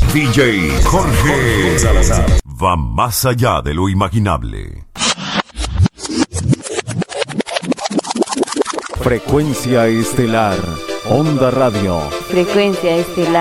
DJ Jorge Salazar va más allá de lo imaginable. Frecuencia Estelar, Onda Radio. Frecuencia Estelar.